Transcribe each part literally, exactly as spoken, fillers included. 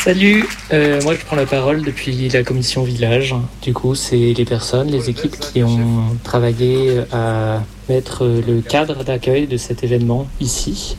Salut, euh, moi je prends la parole depuis la commission village. Du coup, c'est les personnes, les équipes qui ont travaillé à mettre le cadre d'accueil de cet événement ici.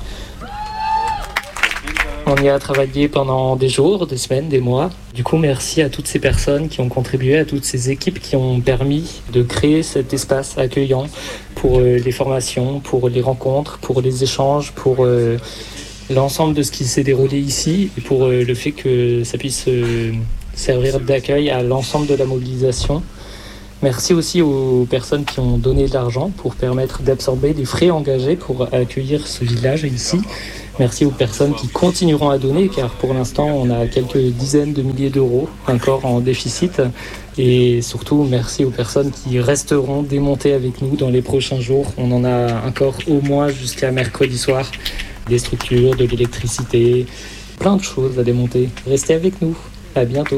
On y a travaillé pendant des jours, des semaines, des mois. Du coup, merci à toutes ces personnes qui ont contribué, à toutes ces équipes qui ont permis de créer cet espace accueillant pour euh, les formations, pour les rencontres, pour les échanges, pour euh, l'ensemble de ce qui s'est déroulé ici et pour euh, le fait que ça puisse euh, servir d'accueil à l'ensemble de la mobilisation. Merci aussi aux personnes qui ont donné de l'argent pour permettre d'absorber les frais engagés pour accueillir ce village ici. Merci aux personnes qui continueront à donner, car pour l'instant, on a quelques dizaines de milliers d'euros encore en déficit. Et surtout, merci aux personnes qui resteront démontées avec nous dans les prochains jours. On en a encore au moins jusqu'à mercredi soir. Des structures, de l'électricité, plein de choses à démonter. Restez avec nous. À bientôt.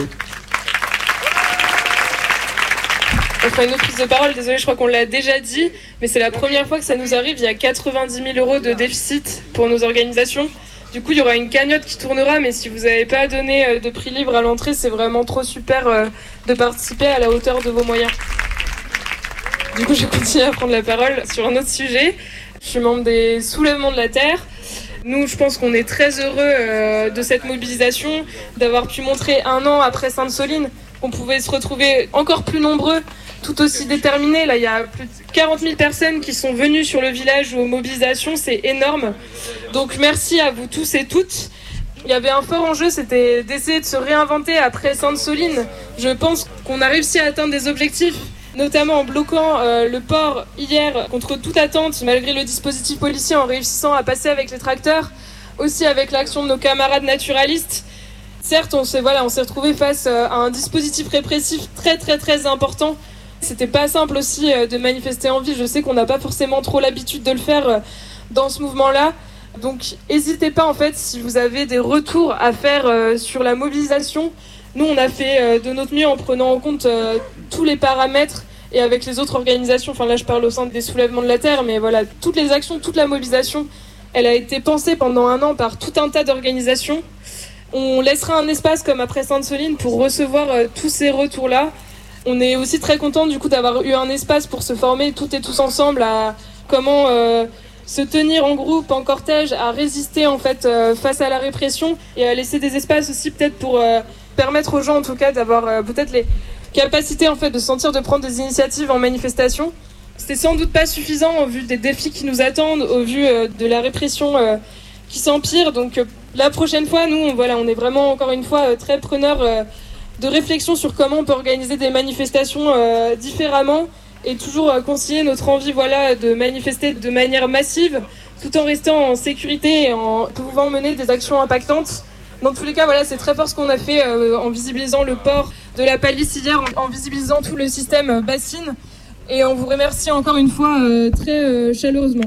On fera une autre prise de parole, désolé, je crois qu'on l'a déjà dit, mais c'est la première fois que ça nous arrive. Il y a quatre-vingt-dix mille euros de déficit pour nos organisations. Du coup, il y aura une cagnotte qui tournera, mais si vous n'avez pas donné de prix libre à l'entrée, c'est vraiment trop super de participer à la hauteur de vos moyens. Du coup, je continue à prendre la parole sur un autre sujet. Je suis membre des Soulèvements de la Terre. Nous, je pense qu'on est très heureux euh, de cette mobilisation, d'avoir pu montrer un an après Sainte-Soline qu'on pouvait se retrouver encore plus nombreux, tout aussi déterminés. Là, il y a plus de quarante mille personnes qui sont venues sur le village aux mobilisations, c'est énorme. Donc merci à vous tous et toutes. Il y avait un fort enjeu, c'était d'essayer de se réinventer après Sainte-Soline. Je pense qu'on a réussi à atteindre des objectifs, notamment en bloquant euh, le port hier contre toute attente, malgré le dispositif policier, en réussissant à passer avec les tracteurs, aussi avec l'action de nos camarades naturalistes. Certes, on s'est voilà, on s'est retrouvé face à un dispositif répressif très très très important. C'était pas simple aussi euh, de manifester en ville. Je sais qu'on n'a pas forcément trop l'habitude de le faire euh, dans ce mouvement-là. Donc, n'hésitez pas en fait si vous avez des retours à faire euh, sur la mobilisation. Nous, on a fait euh, de notre mieux en prenant en compte euh, tous les paramètres et avec les autres organisations. Enfin là, je parle au sein des Soulèvements de la Terre, mais voilà, toutes les actions, toute la mobilisation, elle a été pensée pendant un an par tout un tas d'organisations. On laissera un espace comme après Sainte-Soline pour recevoir euh, tous ces retours-là. On est aussi très content du coup d'avoir eu un espace pour se former toutes et tous ensemble à comment euh, se tenir en groupe, en cortège, à résister en fait euh, face à la répression et à laisser des espaces aussi peut-être pour euh, permettre aux gens en tout cas d'avoir euh, peut-être les capacités en fait de sentir de prendre des initiatives en manifestation. C'était sans doute pas suffisant au vu des défis qui nous attendent, au vu euh, de la répression euh, qui s'empire. Donc euh, la prochaine fois, nous, on, voilà, on est vraiment encore une fois euh, très preneurs euh, de réflexion sur comment on peut organiser des manifestations euh, différemment et toujours euh, concilier notre envie voilà, de manifester de manière massive tout en restant en sécurité et en pouvant mener des actions impactantes. Dans tous les cas, voilà, c'est très fort ce qu'on a fait euh, en visibilisant le port de la Palisse hier, en, en visibilisant tout le système euh, bassine. Et on vous remercie encore une fois euh, très euh, chaleureusement.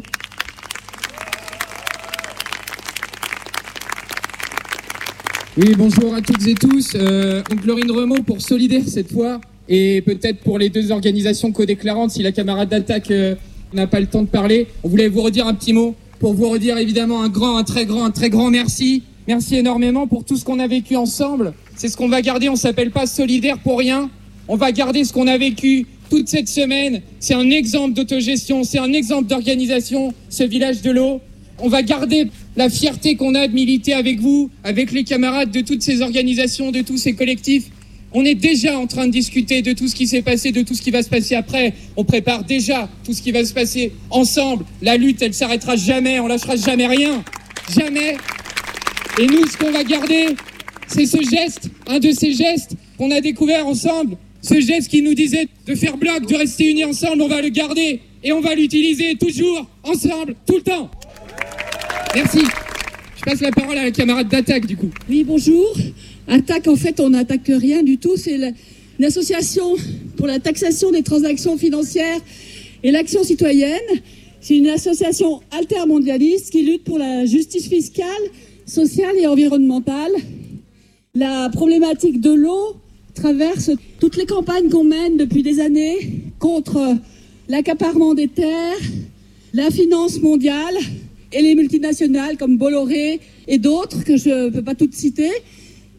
Oui, bonjour à toutes et tous. Euh, donc Laurine Remond pour Solidaire cette fois, et peut-être pour les deux organisations co-déclarantes, si la camarade d'attaque euh, n'a pas le temps de parler. On voulait vous redire un petit mot, pour vous redire évidemment un grand, un très grand, un très grand merci. Merci énormément pour tout ce qu'on a vécu ensemble. C'est ce qu'on va garder, on s'appelle pas Solidaire pour rien. On va garder ce qu'on a vécu toute cette semaine. C'est un exemple d'autogestion, c'est un exemple d'organisation, ce village de l'eau. On va garder la fierté qu'on a de militer avec vous, avec les camarades de toutes ces organisations, de tous ces collectifs. On est déjà en train de discuter de tout ce qui s'est passé, de tout ce qui va se passer après. On prépare déjà tout ce qui va se passer ensemble. La lutte, elle s'arrêtera jamais, on lâchera jamais rien. Jamais. Et nous, ce qu'on va garder, c'est ce geste, un de ces gestes qu'on a découvert ensemble. Ce geste qui nous disait de faire bloc, de rester unis ensemble, on va le garder. Et on va l'utiliser toujours, ensemble, tout le temps. Merci. Je passe la parole à la camarade d'Attaque, du coup. Oui, bonjour. Attaque, en fait, on n'attaque rien du tout. C'est une association pour la taxation des transactions financières et l'action citoyenne. C'est une association altermondialiste qui lutte pour la justice fiscale, sociale et environnementale. La problématique de l'eau traverse toutes les campagnes qu'on mène depuis des années contre l'accaparement des terres, la finance mondiale et les multinationales comme Bolloré et d'autres que je ne peux pas toutes citer.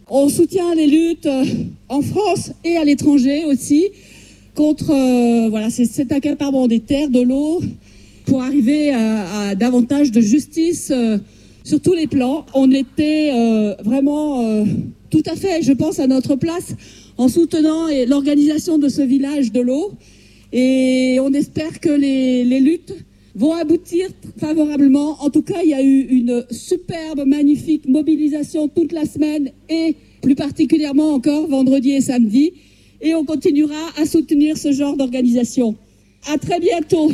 On soutient les luttes euh, en France et à l'étranger aussi contre euh, voilà, c'est, cet accaparement des terres, de l'eau, pour arriver à, à davantage de justice euh, sur tous les plans. On était euh, vraiment euh, tout à fait, je pense, à notre place en soutenant l'organisation de ce village de l'eau. Et on espère que les, les luttes vont aboutir favorablement. En tout cas, il y a eu une superbe, magnifique mobilisation toute la semaine et plus particulièrement encore vendredi et samedi. Et on continuera à soutenir ce genre d'organisation. À très bientôt.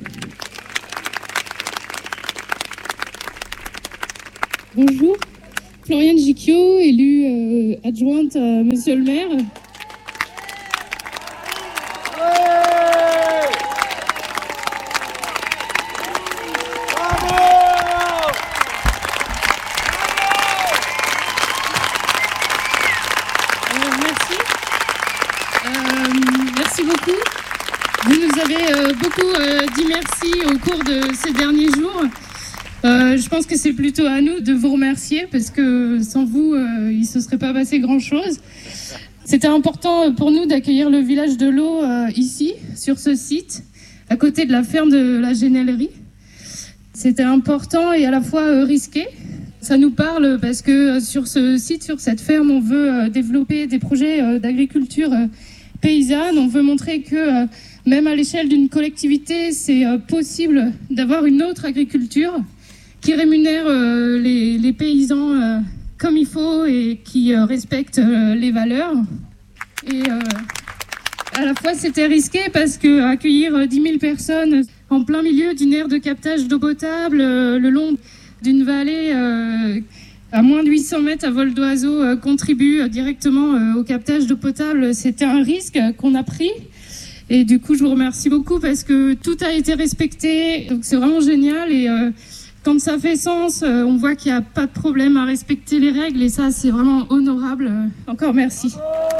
Bonjour, Floriane Gicchio, élue euh, adjointe à Monsieur le maire. Vous nous avez euh, beaucoup euh, dit merci au cours de ces derniers jours. Euh, je pense que c'est plutôt à nous de vous remercier parce que sans vous, euh, il ne se serait pas passé grand-chose. C'était important pour nous d'accueillir le village de l'eau euh, ici, sur ce site, à côté de la ferme de la Génellerie. C'était important et à la fois euh, risqué. Ça nous parle parce que euh, sur ce site, sur cette ferme, on veut euh, développer des projets euh, d'agriculture euh, paysanne. On veut montrer que euh, même à l'échelle d'une collectivité, c'est euh, possible d'avoir une autre agriculture qui rémunère euh, les, les paysans euh, comme il faut et qui euh, respecte euh, les valeurs. Et euh, à la fois, c'était risqué parce que accueillir euh, dix mille personnes en plein milieu d'une aire de captage d'eau potable, euh, le long d'une vallée euh, à moins de huit cents mètres à vol d'oiseau, euh, contribue euh, directement euh, au captage d'eau potable. C'était un risque qu'on a pris. Et du coup, je vous remercie beaucoup parce que tout a été respecté. Donc, c'est vraiment génial. Et euh, quand ça fait sens, euh, on voit qu'il n'y a pas de problème à respecter les règles. Et ça, c'est vraiment honorable. Euh, encore merci.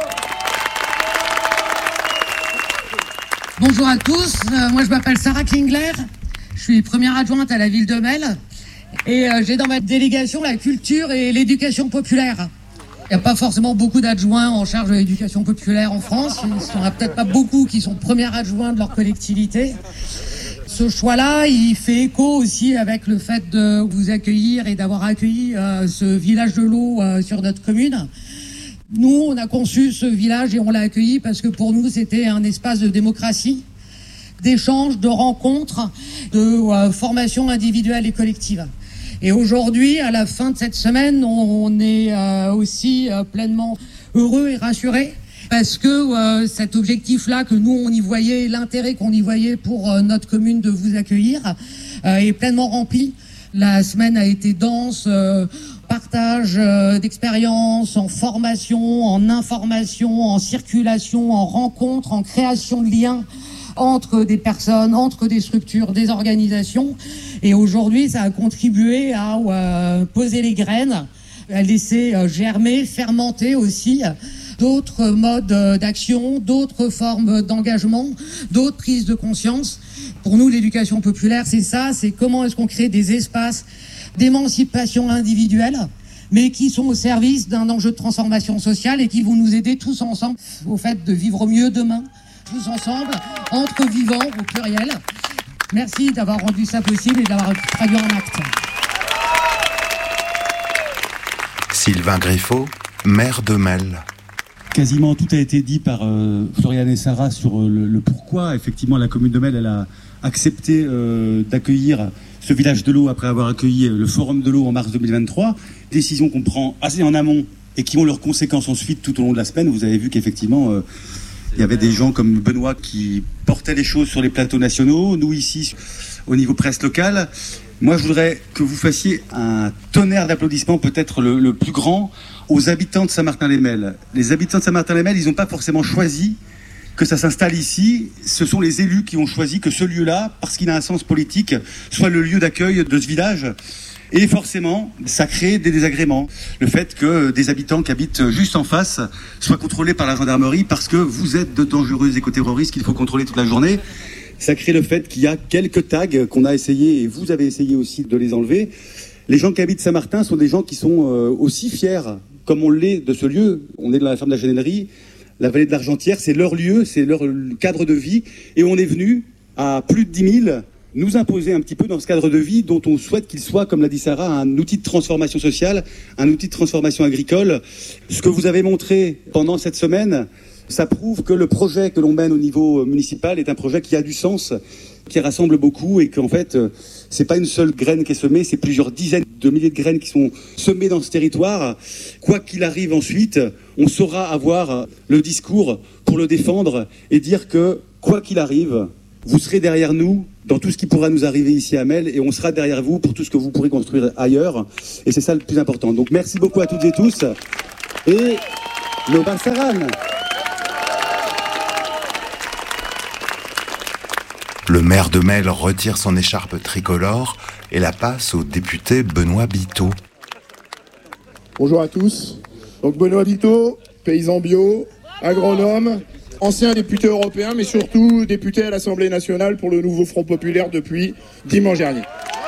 Bonjour à tous. Euh, moi, je m'appelle Sarah Klingler. Je suis première adjointe à la ville de Melle. Et euh, j'ai dans ma délégation la culture et l'éducation populaire. Il n'y a pas forcément beaucoup d'adjoints en charge de l'éducation populaire en France. Il n'y en a peut-être pas beaucoup qui sont premiers adjoints de leur collectivité. Ce choix-là, il fait écho aussi avec le fait de vous accueillir et d'avoir accueilli euh, ce village de l'eau euh, sur notre commune. Nous, on a conçu ce village et on l'a accueilli parce que pour nous, c'était un espace de démocratie, d'échange, de rencontres, de euh, formation individuelle et collective. Et aujourd'hui, à la fin de cette semaine, on est euh, aussi euh, pleinement heureux et rassurés parce que euh, cet objectif-là que nous, on y voyait, l'intérêt qu'on y voyait pour euh, notre commune de vous accueillir euh, est pleinement rempli. La semaine a été dense, euh, partage euh, d'expériences, en formation, en information, en circulation, en rencontre, en création de liens entre des personnes, entre des structures, des organisations. Et aujourd'hui, ça a contribué à euh, poser les graines, à laisser euh, germer, fermenter aussi d'autres modes d'action, d'autres formes d'engagement, d'autres prises de conscience. Pour nous, l'éducation populaire, c'est ça, c'est comment est-ce qu'on crée des espaces d'émancipation individuelle, mais qui sont au service d'un enjeu de transformation sociale et qui vont nous aider tous ensemble au fait de vivre mieux demain, tous ensemble, entre vivants au pluriel. Merci d'avoir rendu ça possible et d'avoir traduit en acte. Sylvain Griffaut, maire de Melle. Quasiment tout a été dit par euh, Floriane et Sarah sur euh, le, le pourquoi. Effectivement, la commune de Melle, elle a accepté euh, d'accueillir ce village de l'eau après avoir accueilli le forum de l'eau en mars deux mille vingt-trois. Décision qu'on prend assez en amont et qui ont leurs conséquences ensuite tout au long de la semaine. Vous avez vu qu'effectivement... Euh, il y avait des gens comme Benoît qui portaient les choses sur les plateaux nationaux. Nous, ici, au niveau presse locale, moi, je voudrais que vous fassiez un tonnerre d'applaudissements, peut-être le, le plus grand, aux habitants de Saint-Martin-les-Melles. Les habitants de Saint-Martin-les-Melles, ils n'ont pas forcément choisi que ça s'installe ici. Ce sont les élus qui ont choisi que ce lieu-là, parce qu'il a un sens politique, soit le lieu d'accueil de ce village. Et forcément, ça crée des désagréments. Le fait que des habitants qui habitent juste en face soient contrôlés par la gendarmerie parce que vous êtes de dangereux écoterroristes qu'il faut contrôler toute la journée. Ça crée le fait qu'il y a quelques tags qu'on a essayé, et vous avez essayé aussi de les enlever. Les gens qui habitent Saint-Martin sont des gens qui sont aussi fiers, comme on l'est de ce lieu. On est dans la ferme de la Genellerie, la vallée de l'Argentière, c'est leur lieu, c'est leur cadre de vie. Et on est venu à plus de dix mille nous imposer un petit peu dans ce cadre de vie dont on souhaite qu'il soit, comme l'a dit Sarah, un outil de transformation sociale, un outil de transformation agricole. Ce que vous avez montré pendant cette semaine, ça prouve que le projet que l'on mène au niveau municipal est un projet qui a du sens, qui rassemble beaucoup et qu'en fait, c'est pas une seule graine qui est semée, c'est plusieurs dizaines de milliers de graines qui sont semées dans ce territoire. Quoi qu'il arrive ensuite, on saura avoir le discours pour le défendre et dire que, quoi qu'il arrive, vous serez derrière nous dans tout ce qui pourra nous arriver ici à Mel et on sera derrière vous pour tout ce que vous pourrez construire ailleurs. Et c'est ça le plus important. Donc merci beaucoup à toutes et tous. Et le Barsaran. Le maire de Mel retire son écharpe tricolore et la passe au député Benoît Biteau. Bonjour à tous. Donc Benoît Biteau, paysan bio, agronome, ancien député européen, mais surtout député à l'Assemblée nationale pour le nouveau Front populaire depuis dimanche dernier.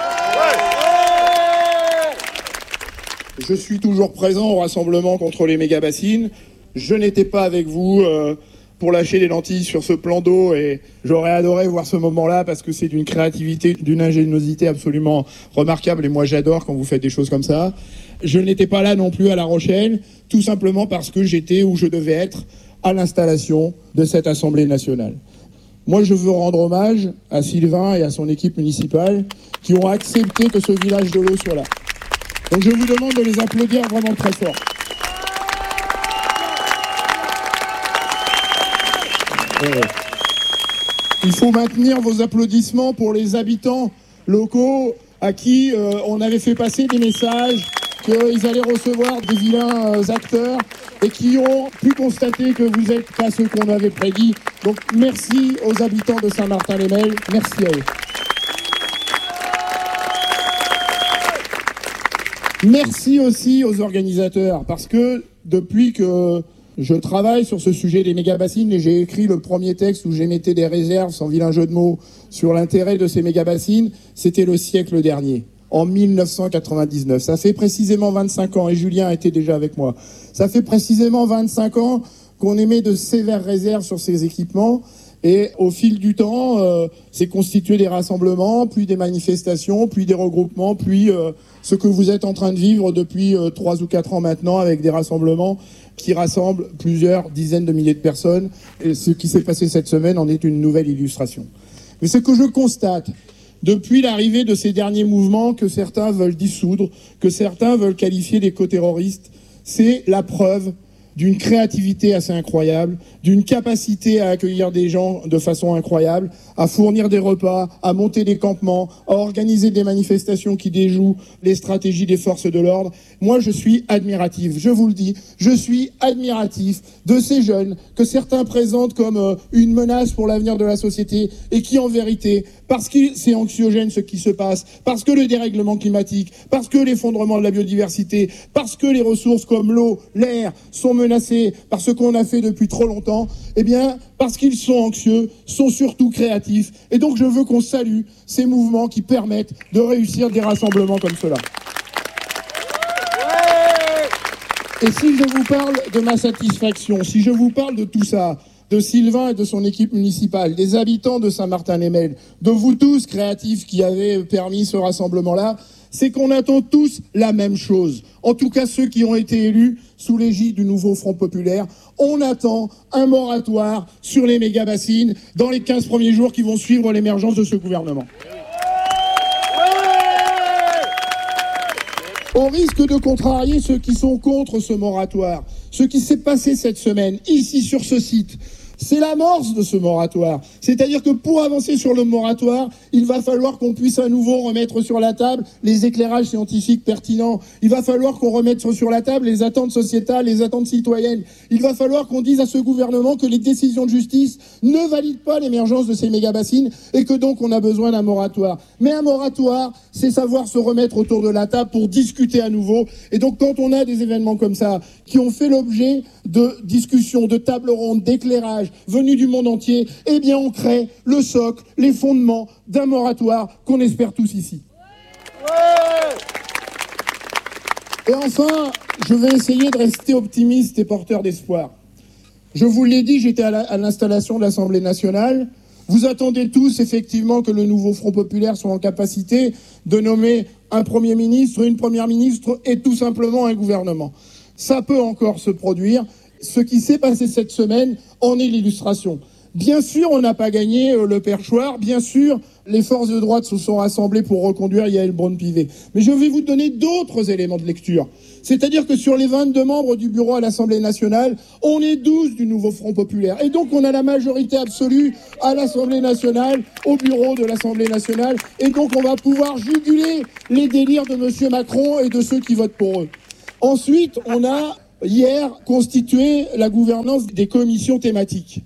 Je suis toujours présent au rassemblement contre les méga-bassines. Je n'étais pas avec vous euh, pour lâcher les lentilles sur ce plan d'eau et j'aurais adoré voir ce moment-là parce que c'est d'une créativité, d'une ingéniosité absolument remarquable et moi j'adore quand vous faites des choses comme ça. Je n'étais pas là non plus à La Rochelle, tout simplement parce que j'étais où je devais être à l'installation de cette Assemblée nationale. Moi, je veux rendre hommage à Sylvain et à son équipe municipale qui ont accepté que ce village de l'eau soit là. Donc je vous demande de les applaudir vraiment très fort. Il faut maintenir vos applaudissements pour les habitants locaux à qui euh, on avait fait passer des messages qu'ils allaient recevoir des vilains euh, acteurs et qui ont pu constater que vous n'êtes pas ceux qu'on avait prédit. Donc merci aux habitants de Saint-Martin-les-Mels, merci à eux. Merci aussi aux organisateurs, parce que depuis que je travaille sur ce sujet des méga-bassines et j'ai écrit le premier texte où j'émettais des réserves, sans vilain jeu de mots, sur l'intérêt de ces méga-bassines, c'était le siècle dernier. En mille neuf cent quatre-vingt-dix-neuf. Ça fait précisément vingt-cinq ans, et Julien était déjà avec moi. Ça fait précisément vingt-cinq ans qu'on émet de sévères réserves sur ces équipements, et au fil du temps, euh, c'est constitué des rassemblements, puis des manifestations, puis des regroupements, puis euh, ce que vous êtes en train de vivre depuis euh, trois ou quatre ans maintenant, avec des rassemblements qui rassemblent plusieurs dizaines de milliers de personnes, et ce qui s'est passé cette semaine en est une nouvelle illustration. Mais ce que je constate, depuis l'arrivée de ces derniers mouvements que certains veulent dissoudre, que certains veulent qualifier d'éco-terroristes, c'est la preuve d'une créativité assez incroyable, d'une capacité à accueillir des gens de façon incroyable, à fournir des repas, à monter des campements, à organiser des manifestations qui déjouent les stratégies des forces de l'ordre. Moi, je suis admiratif, je vous le dis, je suis admiratif de ces jeunes que certains présentent comme euh, une menace pour l'avenir de la société et qui, en vérité, parce que c'est anxiogène ce qui se passe, parce que le dérèglement climatique, parce que l'effondrement de la biodiversité, parce que les ressources comme l'eau, l'air sont menacées par ce qu'on a fait depuis trop longtemps, eh bien, parce qu'ils sont anxieux, sont surtout créatifs. Et donc, je veux qu'on salue ces mouvements qui permettent de réussir des rassemblements comme cela. Et si je vous parle de ma satisfaction, si je vous parle de tout ça, de Sylvain et de son équipe municipale, des habitants de Saint-Martin-les-Mels, de vous tous créatifs qui avez permis ce rassemblement-là, c'est qu'on attend tous la même chose. En tout cas, ceux qui ont été élus sous l'égide du nouveau Front populaire, on attend un moratoire sur les méga-bassines dans les quinze premiers jours qui vont suivre l'émergence de ce gouvernement. Au risque de contrarier ceux qui sont contre ce moratoire, ce qui s'est passé cette semaine, ici sur ce site, c'est l'amorce de ce moratoire. C'est-à-dire que pour avancer sur le moratoire, il va falloir qu'on puisse à nouveau remettre sur la table les éclairages scientifiques pertinents. Il va falloir qu'on remette sur la table les attentes sociétales, les attentes citoyennes. Il va falloir qu'on dise à ce gouvernement que les décisions de justice ne valident pas l'émergence de ces méga-bassines et que donc on a besoin d'un moratoire. Mais un moratoire, c'est savoir se remettre autour de la table pour discuter à nouveau. Et donc quand on a des événements comme ça, qui ont fait l'objet de discussions, de tables rondes, d'éclairages, venus du monde entier, eh bien on crée le socle, les fondements d'un moratoire qu'on espère tous ici. Et enfin, je vais essayer de rester optimiste et porteur d'espoir. Je vous l'ai dit, j'étais à l'installation de l'Assemblée nationale. Vous attendez tous, effectivement, que le nouveau Front populaire soit en capacité de nommer un Premier ministre, une Première ministre et tout simplement un gouvernement. Ça peut encore se produire. Ce qui s'est passé cette semaine en est l'illustration. Bien sûr, on n'a pas gagné le perchoir. Bien sûr, les forces de droite se sont rassemblées pour reconduire Yael Braun-Pivet. Mais je vais vous donner d'autres éléments de lecture. C'est-à-dire que sur les vingt-deux membres du bureau à l'Assemblée nationale, on est douze du nouveau Front populaire. Et donc, on a la majorité absolue à l'Assemblée nationale, au bureau de l'Assemblée nationale. Et donc, on va pouvoir juguler les délires de M. Macron et de ceux qui votent pour eux. Ensuite, on a hier constitué la gouvernance des commissions thématiques.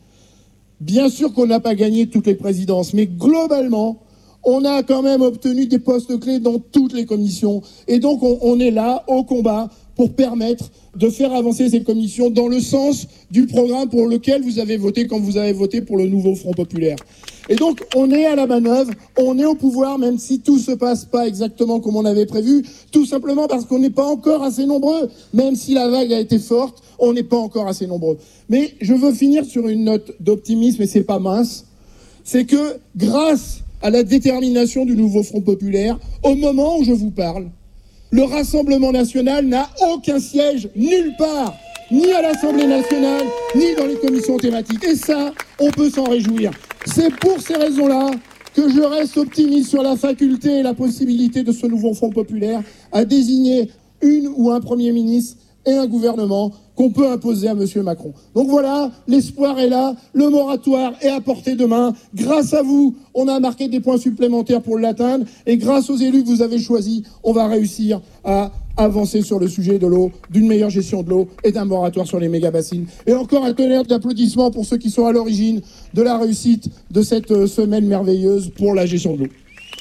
Bien sûr qu'on n'a pas gagné toutes les présidences, mais globalement, on a quand même obtenu des postes clés dans toutes les commissions. Et donc, on, on est là, au combat, pour permettre de faire avancer ces commissions dans le sens du programme pour lequel vous avez voté quand vous avez voté pour le nouveau Front populaire. Et donc, on est à la manœuvre, on est au pouvoir, même si tout se passe pas exactement comme on avait prévu, tout simplement parce qu'on n'est pas encore assez nombreux. Même si la vague a été forte, on n'est pas encore assez nombreux. Mais je veux finir sur une note d'optimisme, et c'est pas mince. C'est que, grâce à la détermination du nouveau Front populaire, au moment où je vous parle, le Rassemblement national n'a aucun siège nulle part, ni à l'Assemblée nationale, ni dans les commissions thématiques. Et ça, on peut s'en réjouir. C'est pour ces raisons-là que je reste optimiste sur la faculté et la possibilité de ce nouveau Front populaire à désigner une ou un Premier ministre et un gouvernement qu'on peut imposer à M. Macron. Donc voilà, l'espoir est là, le moratoire est à portée de main. Grâce à vous, on a marqué des points supplémentaires pour l'atteindre, et grâce aux élus que vous avez choisis, on va réussir à avancer sur le sujet de l'eau, d'une meilleure gestion de l'eau et d'un moratoire sur les méga-bassines. Et encore un tonnerre d'applaudissements pour ceux qui sont à l'origine de la réussite de cette semaine merveilleuse pour la gestion de l'eau.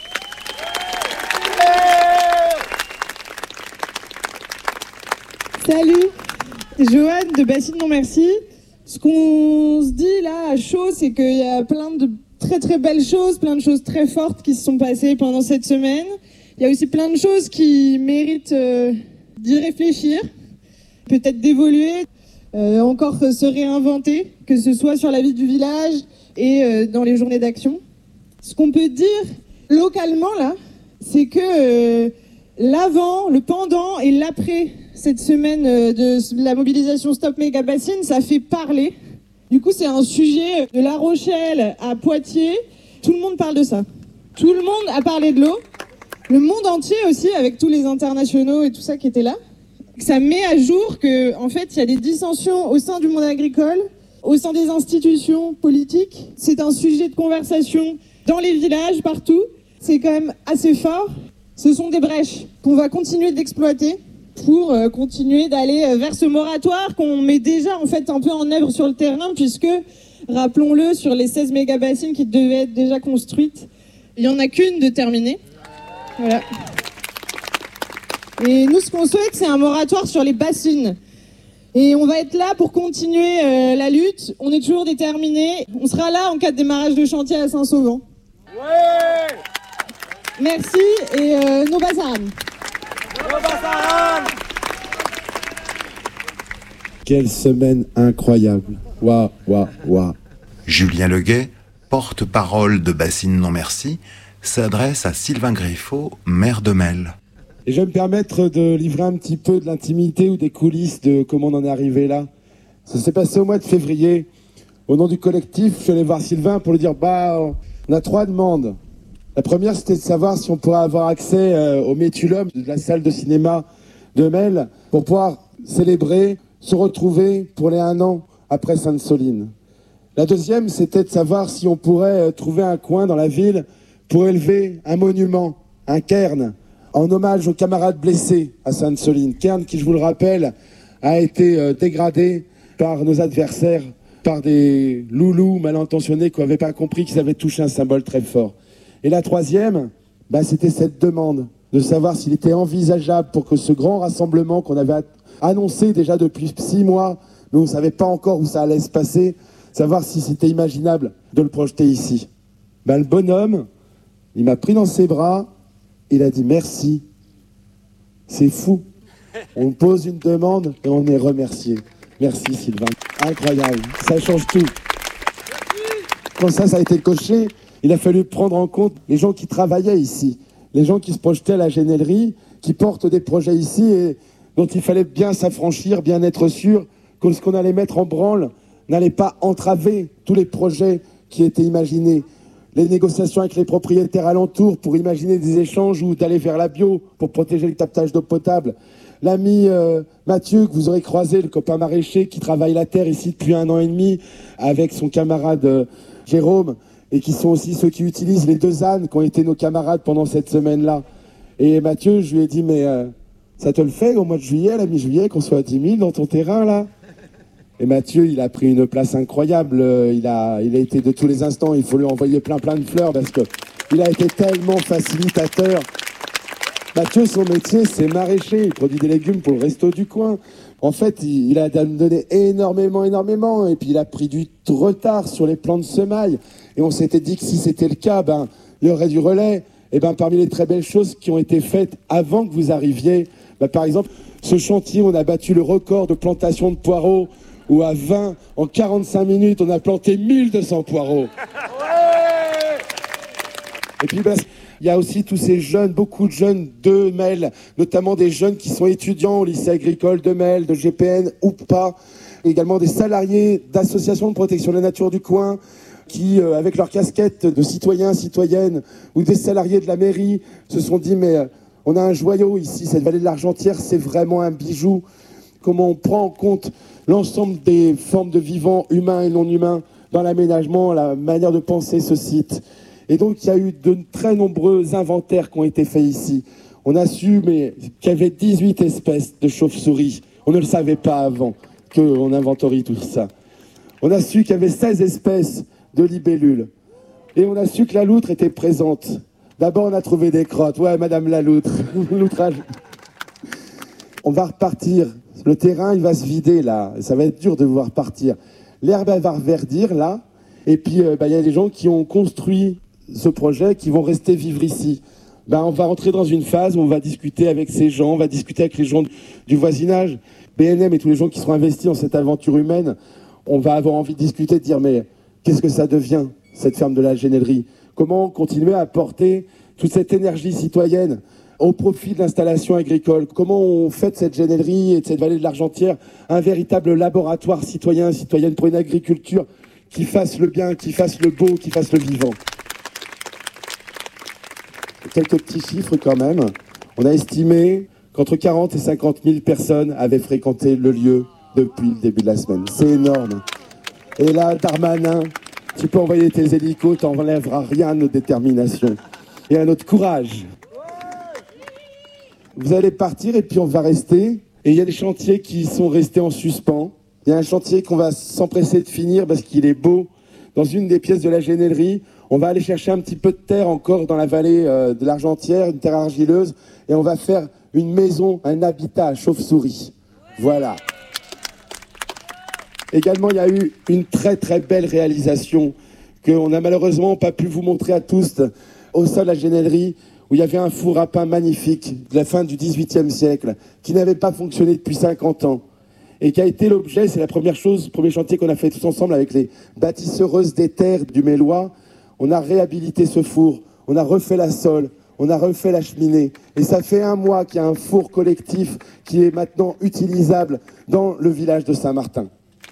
Salut, Joanne de Bassines Non Merci. Ce qu'on se dit là à chaud, c'est qu'il y a plein de très très belles choses, plein de choses très fortes qui se sont passées pendant cette semaine. Il y a aussi plein de choses qui méritent euh, d'y réfléchir, peut-être d'évoluer, euh, encore se réinventer, que ce soit sur la vie du village et euh, dans les journées d'action. Ce qu'on peut dire localement là, c'est que euh, l'avant, le pendant et l'après cette semaine de la mobilisation Stop Méga Bassines, ça fait parler. Du coup, c'est un sujet de La Rochelle à Poitiers. Tout le monde parle de ça. Tout le monde a parlé de l'eau. Le monde entier aussi, avec tous les internationaux et tout ça qui étaient là. Ça met à jour que, en fait, il y a des dissensions au sein du monde agricole, au sein des institutions politiques. C'est un sujet de conversation dans les villages, partout. C'est quand même assez fort. Ce sont des brèches qu'on va continuer d'exploiter pour euh, continuer d'aller euh, vers ce moratoire qu'on met déjà en fait un peu en œuvre sur le terrain, puisque, rappelons-le, sur les seize méga-bassines qui devaient être déjà construites, il n'y en a qu'une de terminée. Voilà. Et nous, ce qu'on souhaite, c'est un moratoire sur les bassines. Et on va être là pour continuer euh, la lutte. On est toujours déterminés. On sera là en cas de démarrage de chantier à Saint-Sauvent. Ouais. Merci et euh, no pasaran. Quelle semaine incroyable. Waouh, waouh, waouh. Julien Leguet, porte-parole de Bassines Non Merci, s'adresse à Sylvain Griffaut, maire de Melle. Et je vais me permettre de livrer un petit peu de l'intimité ou des coulisses de comment on en est arrivé là. Ça s'est passé au mois de février. Au nom du collectif, je suis allé voir Sylvain pour lui dire, bah, on a trois demandes. La première, c'était de savoir si on pourrait avoir accès euh, au Métulum, de la salle de cinéma de Melle, pour pouvoir célébrer, se retrouver pour les un an après Sainte-Soline. La deuxième, c'était de savoir si on pourrait euh, trouver un coin dans la ville pour élever un monument, un cairn, en hommage aux camarades blessés à Sainte-Soline. Cairn qui, je vous le rappelle, a été euh, dégradé par nos adversaires, par des loulous mal intentionnés qui n'avaient pas compris qu'ils avaient touché un symbole très fort. Et la troisième, bah, c'était cette demande de savoir s'il était envisageable pour que ce grand rassemblement qu'on avait annoncé déjà depuis six mois, mais on ne savait pas encore où ça allait se passer, savoir si c'était imaginable de le projeter ici. Bah, le bonhomme, il m'a pris dans ses bras, il a dit merci. C'est fou. On pose une demande et on est remercié. Merci Sylvain. Incroyable, ça change tout. Quand ça, ça a été coché, il a fallu prendre en compte les gens qui travaillaient ici, les gens qui se projetaient à la Génellerie, qui portent des projets ici et dont il fallait bien s'affranchir, bien être sûr que ce qu'on allait mettre en branle n'allait pas entraver tous les projets qui étaient imaginés. Les négociations avec les propriétaires alentours pour imaginer des échanges ou d'aller vers la bio pour protéger le captage d'eau potable. L'ami euh, Mathieu, que vous aurez croisé, le copain maraîcher qui travaille la terre ici depuis un an et demi avec son camarade euh, Jérôme, et qui sont aussi ceux qui utilisent les deux ânes qui ont été nos camarades pendant cette semaine-là. Et Mathieu, je lui ai dit, mais euh, ça te le fait au mois de juillet, à la mi-juillet, qu'on soit à dix mille dans ton terrain, là? Et Mathieu, il a pris une place incroyable, il a, il a été de tous les instants, il faut lui envoyer plein plein de fleurs parce que il a été tellement facilitateur. Mathieu, son métier, c'est maraîcher, il produit des légumes pour le resto du coin. En fait, il, il a donné énormément, énormément, et puis il a pris du retard sur les plans de semailles. Et on s'était dit que si c'était le cas, ben, il y aurait du relais. Et ben, parmi les très belles choses qui ont été faites avant que vous arriviez, ben, par exemple, ce chantier, on a battu le record de plantation de poireaux, où à vingt, en quarante-cinq minutes, on a planté mille deux cents poireaux. Et puis, ben, il y a aussi tous ces jeunes, beaucoup de jeunes de Mel, notamment des jeunes qui sont étudiants au lycée agricole de Mel, de G P N ou pas. Et également des salariés d'associations de protection de la nature du coin qui, euh, avec leur casquette de citoyens, citoyennes, ou des salariés de la mairie, se sont dit, mais euh, on a un joyau ici, cette vallée de l'Argentière, c'est vraiment un bijou. Comment on prend en compte l'ensemble des formes de vivants, humains et non humains, dans l'aménagement, la manière de penser ce site. Et donc, il y a eu de très nombreux inventaires qui ont été faits ici. On a su mais, qu'il y avait dix-huit espèces de chauves-souris. On ne le savait pas avant qu'on inventorie tout ça. On a su qu'il y avait seize espèces de libellules. Et on a su que la loutre était présente. D'abord, on a trouvé des crottes. Ouais, madame la loutre. Loutrage. On va repartir. Le terrain, il va se vider, là. Ça va être dur de voir partir. L'herbe, elle va reverdir, là. Et puis, euh, bah, y a des gens qui ont construit ce projet, qui vont rester vivre ici. Ben, on va rentrer dans une phase où on va discuter avec ces gens, on va discuter avec les gens du voisinage, B N M et tous les gens qui seront investis dans cette aventure humaine. On va avoir envie de discuter, de dire, mais qu'est-ce que ça devient, cette ferme de la Génellerie? Comment continuer à apporter toute cette énergie citoyenne au profit de l'installation agricole? Comment on fait de cette Génellerie et de cette vallée de l'Argentière un véritable laboratoire citoyen, citoyenne pour une agriculture qui fasse le bien, qui fasse le beau, qui fasse le vivant? Quelques petits chiffres quand même. On a estimé qu'entre quarante et cinquante mille personnes avaient fréquenté le lieu depuis le début de la semaine. C'est énorme. Et là, Darmanin, tu peux envoyer tes hélicos, t'enlèveras rien à notre détermination et à notre courage. Vous allez partir et puis on va rester. Et il y a des chantiers qui sont restés en suspens. Il y a un chantier qu'on va s'empresser de finir parce qu'il est beau. Dans une des pièces de la Génellerie, on va aller chercher un petit peu de terre encore dans la vallée euh, de l'Argentière, une terre argileuse, et on va faire une maison, un habitat à chauve-souris. Voilà. Également, il y a eu une très très belle réalisation qu'on n'a malheureusement pas pu vous montrer à tous au sein de la Génellerie, où il y avait un four à pain magnifique de la fin du dix-huitième siècle, qui n'avait pas fonctionné depuis cinquante ans. Et qui a été l'objet, c'est la première chose, le premier chantier qu'on a fait tous ensemble avec les bâtisseuses des terres du Mélois. On a réhabilité ce four, on a refait la sole, on a refait la cheminée. Et ça fait un mois qu'il y a un four collectif qui est maintenant utilisable dans le village de Saint-Martin.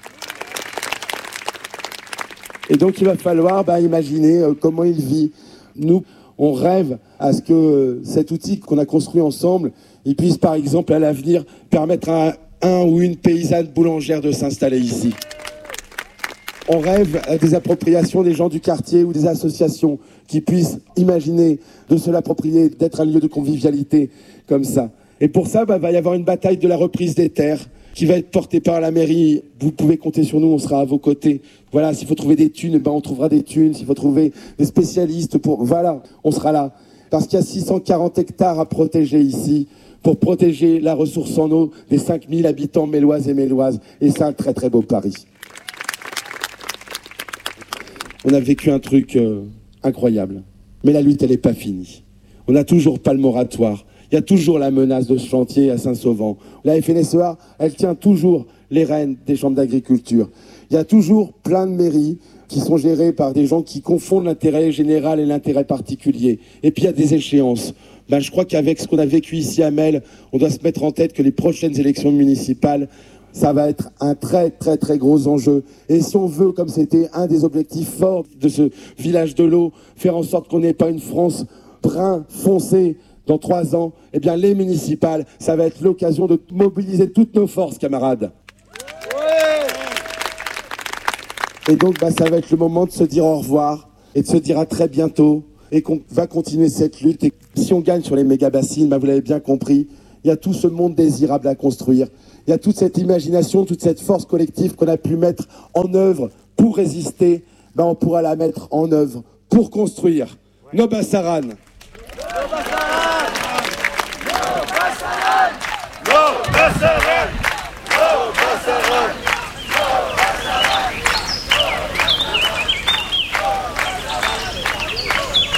Et donc il va falloir bah, imaginer euh, comment il vit. Nous, on rêve à ce que euh, cet outil qu'on a construit ensemble, il puisse par exemple à l'avenir permettre à un, un ou une paysanne boulangère de s'installer ici. On rêve à des appropriations des gens du quartier ou des associations qui puissent imaginer de se l'approprier, d'être un lieu de convivialité comme ça. Et pour ça, bah, va y avoir une bataille de la reprise des terres qui va être portée par la mairie. Vous pouvez compter sur nous, on sera à vos côtés. Voilà, s'il faut trouver des thunes, bah, on trouvera des thunes. S'il faut trouver des spécialistes pour... Voilà, on sera là. Parce qu'il y a six cent quarante hectares à protéger ici pour protéger la ressource en eau des cinq mille habitants méloises et méloises. Et c'est un très très beau pari. On a vécu un truc euh, incroyable. Mais la lutte, elle n'est pas finie. On n'a toujours pas le moratoire. il y a toujours la menace de ce chantier à Saint-Sauvant. La F N S E A, elle tient toujours les rênes des chambres d'agriculture. Il y a toujours plein de mairies qui sont gérées par des gens qui confondent l'intérêt général et l'intérêt particulier. Et puis il y a des échéances. Ben, je crois qu'avec ce qu'on a vécu ici à Mel, on doit se mettre en tête que les prochaines élections municipales, ça va être un très très très gros enjeu. Et si on veut, comme c'était un des objectifs forts de ce village de l'eau, faire en sorte qu'on n'ait pas une France brun foncé dans trois ans, eh bien les municipales, ça va être l'occasion de mobiliser toutes nos forces, camarades. Et donc bah, ça va être le moment de se dire au revoir et de se dire à très bientôt et qu'on va continuer cette lutte. Et si on gagne sur les méga-bassines, bah, vous l'avez bien compris, il y a tout ce monde désirable à construire. Il y a toute cette imagination, toute cette force collective qu'on a pu mettre en œuvre pour résister. Ben on pourra la mettre en œuvre pour construire. No Bassaran. No Bassaran. No Bassaran. No Bassaran.